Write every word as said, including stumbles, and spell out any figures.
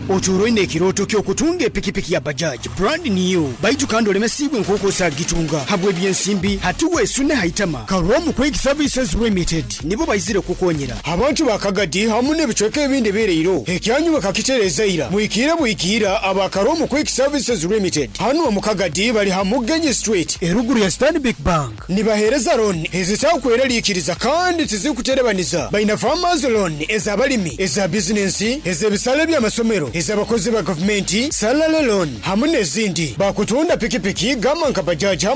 oturoine ekiroto ky'okutunga epikipiki ya Bajaj brand new baijukando lemesibwe nkokosa gitunga habwe byensimbi hatuwe sune haitama Karomu Quick Services Limited nibo bayizire kukonyera abantu bakagadi hamune bichweke ebindi bireiro ekyanyu bakakitereza ira mwikire bwikira aba Karomu Quick Services Limited hano mukagadi bali hamugenye street eruguru ya Stanbic Bank nibahereza loan ezitakweralikiriza kandi tizikuterebaniza baina farmers loan ezabalimi eza business ezebisale by'amasomero ezabakozi ba government salary loan hamune zindi bakutunda pikipiki gama nka Bajaj